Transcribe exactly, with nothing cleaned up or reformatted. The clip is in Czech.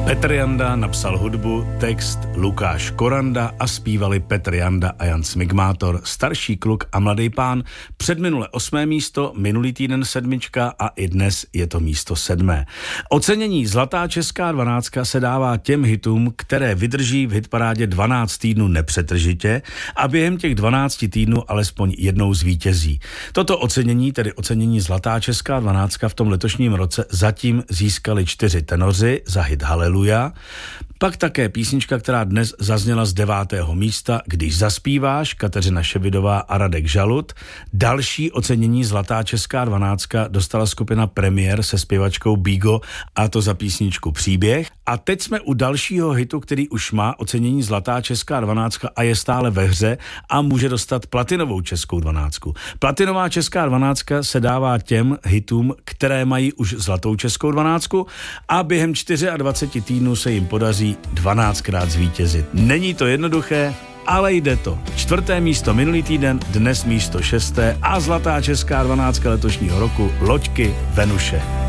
Petr Janda napsal hudbu, text Lukáš Koranda a zpívali Petr Janda a Jan Smigmátor, starší kluk a mladý pán. Předminule osmé místo, minulý týden sedmička a i dnes je to místo sedmé. Ocenění Zlatá česká dvanáctka se dává těm hitům, které vydrží v hitparádě dvanáct týdnů nepřetržitě a během těch dvanácti týdnů alespoň jednou zvítězí. Toto ocenění, tedy ocenění Zlatá česká dvanáctka v tom letošním roce zatím získali čtyři tenoři za hit Haleluja. Pak také písnička, která dnes zazněla z devátého místa, Když zaspíváš, Kateřina Ševidová a Radek Žalud. Další ocenění Zlatá česká dvanáctka dostala skupina Premiér se zpěvačkou Bigo, a to za písničku Příběh. A teď jsme u dalšího hitu, který už má ocenění Zlatá česká dvanáctka a je stále ve hře a může dostat platinovou českou dvanáctku. Platinová česká dvanáctka se dává těm hitům, které mají už Zlatou českou dvanáctku a během dvacet čtyři týdnů se jim podaří dvanáctkrát zvítězit. Není to jednoduché, ale jde to. Čtvrté místo minulý týden, dnes místo šesté a Zlatá česká dvanáctka letošního roku Loďky Venuše.